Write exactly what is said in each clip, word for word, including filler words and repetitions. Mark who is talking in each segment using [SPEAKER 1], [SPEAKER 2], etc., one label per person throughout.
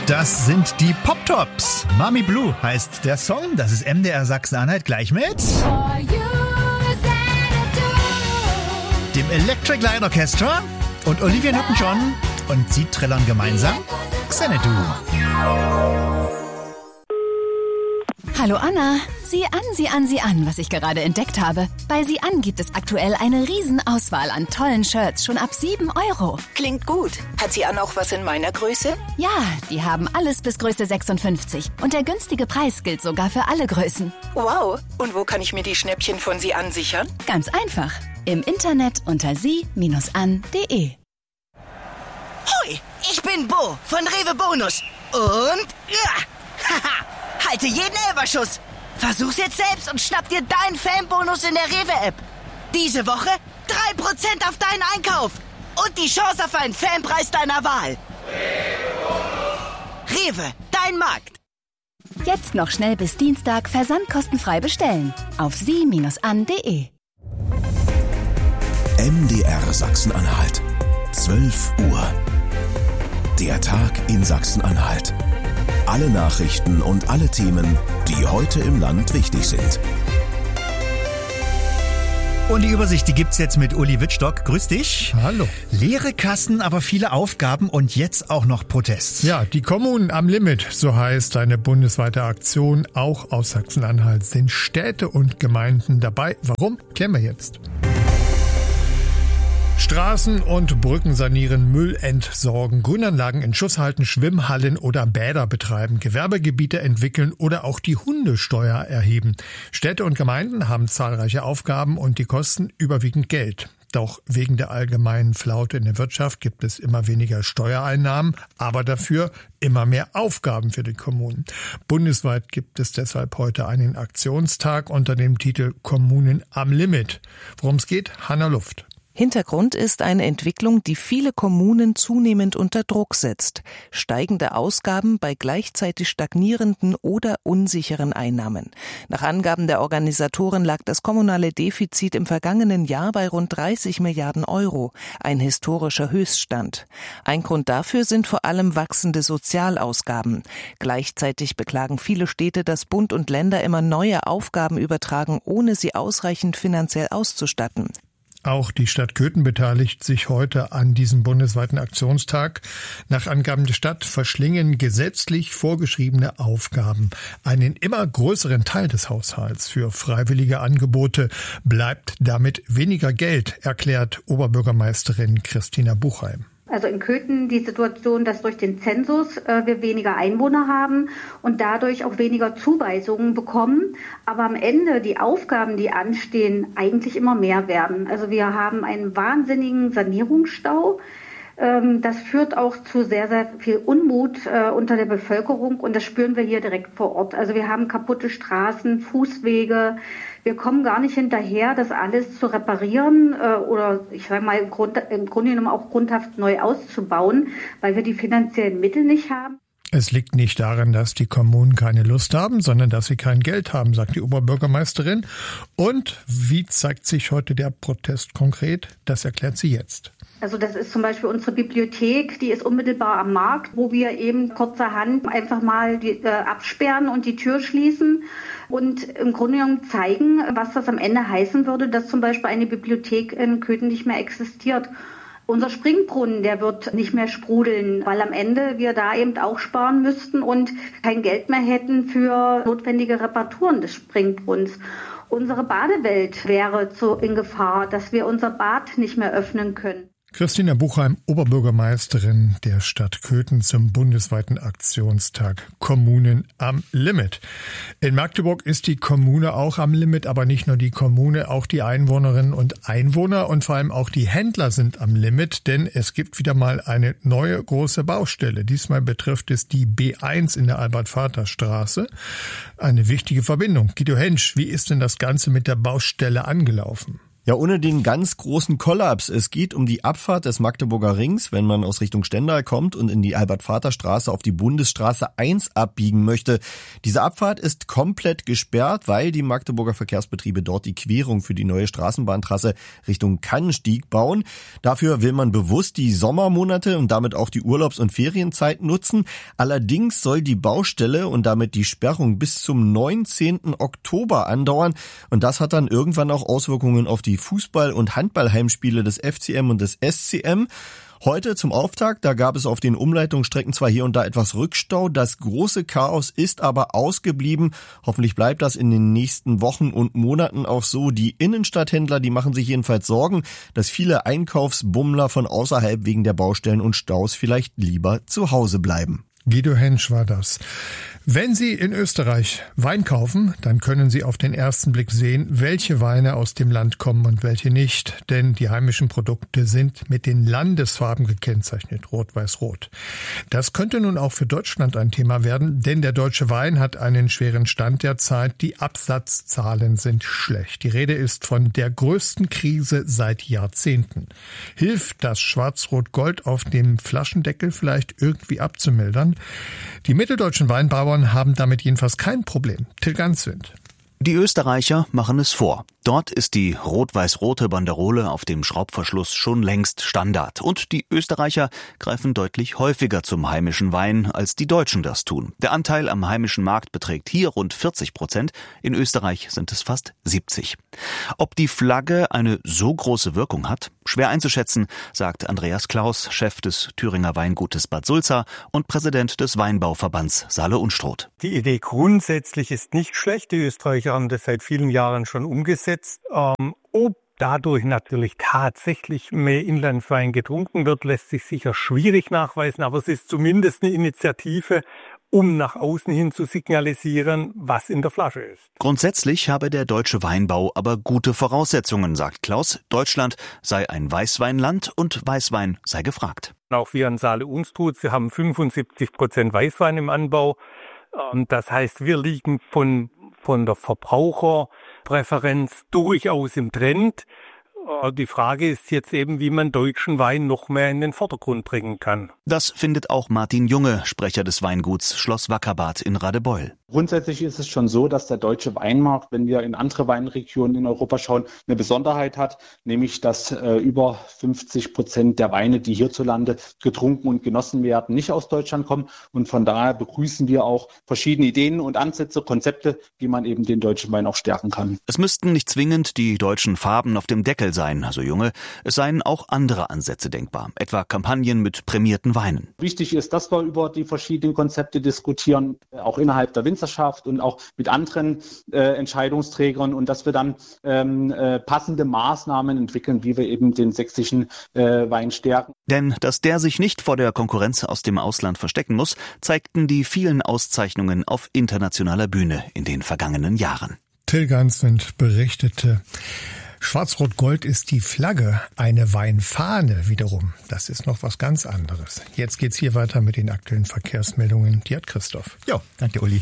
[SPEAKER 1] Das sind die Pop-Tops. Mami Blue heißt der Song. Das ist M D R Sachsen-Anhalt gleich mit dem Electric Light Orchestra und Olivia Newton-John, und sie trällern gemeinsam Xanadu.
[SPEAKER 2] Hallo Anna, sieh an, sieh an, sieh an, was ich gerade entdeckt habe. Bei Sieh an gibt es aktuell eine Riesenauswahl an tollen Shirts, schon ab sieben Euro.
[SPEAKER 3] Klingt gut. Hat Sie an auch was in meiner Größe?
[SPEAKER 2] Ja, die haben alles bis Größe sechsundfünfzig. Und der günstige Preis gilt sogar für alle Größen.
[SPEAKER 3] Wow. Und wo kann ich mir die Schnäppchen von Sieh an sichern?
[SPEAKER 2] Ganz einfach. Im Internet unter sie Bindestrich an Punkt de.
[SPEAKER 4] Hoi, ich bin Bo von Rewe Bonus. Und ja, haha, halte jeden Elberschuss. Versuch's jetzt selbst und schnapp dir deinen Fanbonus in der Rewe-App. Diese Woche drei Prozent auf deinen Einkauf. Und die Chance auf einen Fanpreis deiner Wahl. Rewe, dein Markt.
[SPEAKER 2] Jetzt noch schnell bis Dienstag versandkostenfrei bestellen. Auf sie Bindestrich an Punkt de.
[SPEAKER 5] M D R Sachsen-Anhalt. zwölf Uhr. Der Tag in Sachsen-Anhalt. Alle Nachrichten und alle Themen, die heute im Land wichtig sind.
[SPEAKER 1] Und die Übersicht, die gibt's jetzt mit Uli Wittstock. Grüß dich.
[SPEAKER 6] Hallo.
[SPEAKER 1] Leere Kassen, aber viele Aufgaben und jetzt auch noch Protest.
[SPEAKER 6] Ja, die Kommunen am Limit, so heißt eine bundesweite Aktion. Auch aus Sachsen-Anhalt sind Städte und Gemeinden dabei. Warum? Klären wir jetzt. Straßen und Brücken sanieren, Müll entsorgen, Grünanlagen in Schuss halten, Schwimmhallen oder Bäder betreiben, Gewerbegebiete entwickeln oder auch die Hundesteuer erheben. Städte und Gemeinden haben zahlreiche Aufgaben und die kosten überwiegend Geld. Doch wegen der allgemeinen Flaute in der Wirtschaft gibt es immer weniger Steuereinnahmen, aber dafür immer mehr Aufgaben für die Kommunen. Bundesweit gibt es deshalb heute einen Aktionstag unter dem Titel Kommunen am Limit. Worum es geht? Hanna Luft.
[SPEAKER 7] Hintergrund ist eine Entwicklung, die viele Kommunen zunehmend unter Druck setzt. Steigende Ausgaben bei gleichzeitig stagnierenden oder unsicheren Einnahmen. Nach Angaben der Organisatoren lag das kommunale Defizit im vergangenen Jahr bei rund dreißig Milliarden Euro, ein historischer Höchststand. Ein Grund dafür sind vor allem wachsende Sozialausgaben. Gleichzeitig beklagen viele Städte, dass Bund und Länder immer neue Aufgaben übertragen, ohne sie ausreichend finanziell auszustatten.
[SPEAKER 6] Auch die Stadt Köthen beteiligt sich heute an diesem bundesweiten Aktionstag. Nach Angaben der Stadt verschlingen gesetzlich vorgeschriebene Aufgaben einen immer größeren Teil des Haushalts. Für freiwillige Angebote bleibt damit weniger Geld, erklärt Oberbürgermeisterin Christina Buchheim.
[SPEAKER 8] Also in Köthen die Situation, dass durch den Zensus äh, wir weniger Einwohner haben und dadurch auch weniger Zuweisungen bekommen, aber am Ende die Aufgaben, die anstehen, eigentlich immer mehr werden. Also wir haben einen wahnsinnigen Sanierungsstau. Ähm, das führt auch zu sehr, sehr viel Unmut äh, unter der Bevölkerung und das spüren wir hier direkt vor Ort. Also wir haben kaputte Straßen, Fußwege. Wir kommen gar nicht hinterher, das alles zu reparieren äh, oder ich sage mal im, Grund, im Grunde genommen auch grundhaft neu auszubauen, weil wir die finanziellen Mittel nicht haben.
[SPEAKER 6] Es liegt nicht daran, dass die Kommunen keine Lust haben, sondern dass sie kein Geld haben, sagt die Oberbürgermeisterin. Und wie zeigt sich heute der Protest konkret? Das erklärt sie jetzt.
[SPEAKER 8] Also das ist zum Beispiel unsere Bibliothek, die ist unmittelbar am Markt, wo wir eben kurzerhand einfach mal die, äh, absperren und die Tür schließen und im Grunde genommen zeigen, was das am Ende heißen würde, dass zum Beispiel eine Bibliothek in Köthen nicht mehr existiert. Unser Springbrunnen, der wird nicht mehr sprudeln, weil am Ende wir da eben auch sparen müssten und kein Geld mehr hätten für notwendige Reparaturen des Springbrunnens. Unsere Badewelt wäre zu, in Gefahr, dass wir unser Bad nicht mehr öffnen können.
[SPEAKER 6] Christina Buchheim, Oberbürgermeisterin der Stadt Köthen zum bundesweiten Aktionstag Kommunen am Limit. In Magdeburg ist die Kommune auch am Limit, aber nicht nur die Kommune, auch die Einwohnerinnen und Einwohner und vor allem auch die Händler sind am Limit, denn es gibt wieder mal eine neue große Baustelle. Diesmal betrifft es die B eins in der Albert-Vater-Straße. Eine wichtige Verbindung. Guido Hensch, wie ist denn das Ganze mit der Baustelle angelaufen?
[SPEAKER 9] Ja, ohne den ganz großen Kollaps. Es geht um die Abfahrt des Magdeburger Rings, wenn man aus Richtung Stendal kommt und in die Albert-Vater-Straße auf die Bundesstraße eins abbiegen möchte. Diese Abfahrt ist komplett gesperrt, weil die Magdeburger Verkehrsbetriebe dort die Querung für die neue Straßenbahntrasse Richtung Kannenstieg bauen. Dafür will man bewusst die Sommermonate und damit auch die Urlaubs- und Ferienzeit nutzen. Allerdings soll die Baustelle und damit die Sperrung bis zum neunzehnten Oktober andauern. Und das hat dann irgendwann auch Auswirkungen auf die Fußball- und Handballheimspiele des F C M und des S C M. Heute zum Auftakt, da gab es auf den Umleitungsstrecken zwar hier und da etwas Rückstau, das große Chaos ist aber ausgeblieben. Hoffentlich bleibt das in den nächsten Wochen und Monaten auch so. Die Innenstadthändler, die machen sich jedenfalls Sorgen, dass viele Einkaufsbummler von außerhalb wegen der Baustellen und Staus vielleicht lieber zu Hause bleiben.
[SPEAKER 6] Guido Hensch war das. Wenn Sie in Österreich Wein kaufen, dann können Sie auf den ersten Blick sehen, welche Weine aus dem Land kommen und welche nicht. Denn die heimischen Produkte sind mit den Landesfarben gekennzeichnet, Rot-Weiß-Rot. Das könnte nun auch für Deutschland ein Thema werden, denn der deutsche Wein hat einen schweren Stand derzeit. Die Absatzzahlen sind schlecht. Die Rede ist von der größten Krise seit Jahrzehnten. Hilft das Schwarz-Rot-Gold auf dem Flaschendeckel vielleicht irgendwie abzumildern? Die mitteldeutschen Weinbauern haben damit jedenfalls kein Problem. Till Ganswind.
[SPEAKER 10] Die Österreicher machen es vor. Dort ist die rot-weiß-rote Banderole auf dem Schraubverschluss schon längst Standard. Und die Österreicher greifen deutlich häufiger zum heimischen Wein, als die Deutschen das tun. Der Anteil am heimischen Markt beträgt hier rund vierzig Prozent. In Österreich sind es fast siebzig. Ob die Flagge eine so große Wirkung hat? Schwer einzuschätzen, sagt Andreas Klaus, Chef des Thüringer Weingutes Bad Sulza und Präsident des Weinbauverbands Saale-Unstrut.
[SPEAKER 11] Die Idee grundsätzlich ist nicht schlecht. Die Österreicher haben das seit vielen Jahren schon umgesetzt. Ähm, ob dadurch natürlich tatsächlich mehr Inlandwein getrunken wird, lässt sich sicher schwierig nachweisen, aber es ist zumindest eine Initiative, um nach außen hin zu signalisieren, was in der Flasche ist.
[SPEAKER 10] Grundsätzlich habe der deutsche Weinbau aber gute Voraussetzungen, sagt Klaus. Deutschland sei ein Weißweinland und Weißwein sei gefragt.
[SPEAKER 11] Auch wir an Saale-Unstrut, sie haben fünfundsiebzig Prozent Weißwein im Anbau. Das heißt, wir liegen von, von der Verbraucherpräferenz durchaus im Trend. Die Frage ist jetzt eben, wie man deutschen Wein noch mehr in den Vordergrund bringen kann.
[SPEAKER 10] Das findet auch Martin Junge, Sprecher des Weinguts Schloss Wackerbad in Radebeul.
[SPEAKER 12] Grundsätzlich ist es schon so, dass der deutsche Weinmarkt, wenn wir in andere Weinregionen in Europa schauen, eine Besonderheit hat, nämlich dass äh, über fünfzig Prozent der Weine, die hierzulande getrunken und genossen werden, nicht aus Deutschland kommen. Und von daher begrüßen wir auch verschiedene Ideen und Ansätze, Konzepte, wie man eben den deutschen Wein auch stärken kann.
[SPEAKER 10] Es müssten nicht zwingend die deutschen Farben auf dem Deckel sein, so Junge. Es seien auch andere Ansätze denkbar, etwa Kampagnen mit prämierten Weinen.
[SPEAKER 12] Wichtig ist, dass wir über die verschiedenen Konzepte diskutieren, auch innerhalb der Winzerschaft und auch mit anderen äh, Entscheidungsträgern und dass wir dann ähm, äh, passende Maßnahmen entwickeln, wie wir eben den sächsischen äh, Wein stärken.
[SPEAKER 10] Denn dass der sich nicht vor der Konkurrenz aus dem Ausland verstecken muss, zeigten die vielen Auszeichnungen auf internationaler Bühne in den vergangenen Jahren.
[SPEAKER 6] Till Ganswind berichtete. Schwarz-Rot-Gold ist die Flagge, eine Weinfahne wiederum. Das ist noch was ganz anderes. Jetzt geht's hier weiter mit den aktuellen Verkehrsmeldungen. Die hat Christoph.
[SPEAKER 1] Jo, danke Uli.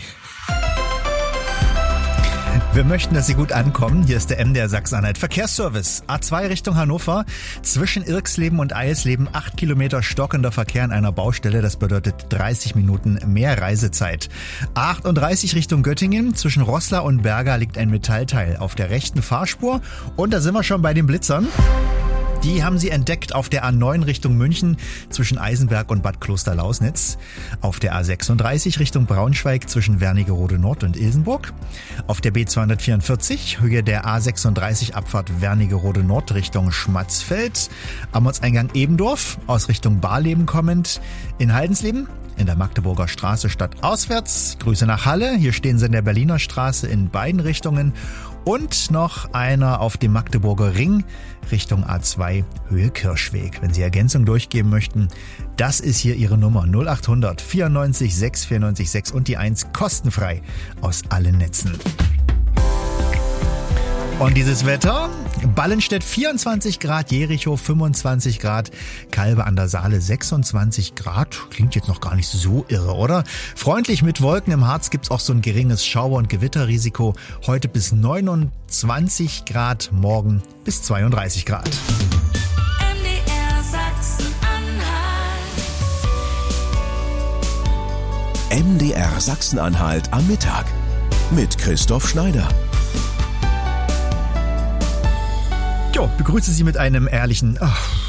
[SPEAKER 1] Wir möchten, dass Sie gut ankommen. Hier ist der M D R Sachsen-Anhalt Verkehrsservice. A zwei Richtung Hannover. Zwischen Irksleben und Eisleben acht Kilometer stockender Verkehr an einer Baustelle. Das bedeutet dreißig Minuten mehr Reisezeit. A achtunddreißig Richtung Göttingen. Zwischen Roßla und Berga liegt ein Metallteil auf der rechten Fahrspur. Und da sind wir schon bei den Blitzern. Die haben sie entdeckt auf der A neun Richtung München zwischen Eisenberg und Bad Klosterlausnitz. Auf der A sechsunddreißig Richtung Braunschweig zwischen Wernigerode Nord und Ilsenburg. Auf der B zweihundertvierundvierzig Höhe der A sechsunddreißig Abfahrt Wernigerode Nord Richtung Schmatzfeld. Am Ortseingang Ebendorf aus Richtung Barleben kommend. In Haldensleben in der Magdeburger Straße stadtauswärts. Grüße nach Halle. Hier stehen sie in der Berliner Straße in beiden Richtungen. Und noch einer auf dem Magdeburger Ring Richtung A zwei Höhe Kirschweg. Wenn Sie Ergänzung durchgeben möchten, das ist hier Ihre Nummer null acht hundert vierundneunzig sechs vierundneunzig sechs und die eins kostenfrei aus allen Netzen. Und dieses Wetter, Ballenstedt vierundzwanzig Grad, Jericho fünfundzwanzig Grad, Calbe an der Saale sechsundzwanzig Grad. Klingt jetzt noch gar nicht so irre, oder? Freundlich mit Wolken. Im Harz gibt's auch so ein geringes Schauer- und Gewitterrisiko. Heute bis neunundzwanzig Grad, morgen bis zweiunddreißig Grad.
[SPEAKER 5] M D R Sachsen-Anhalt am Mittag mit Christoph Schneider.
[SPEAKER 1] Jo, begrüße Sie mit einem ehrlichen... Ach.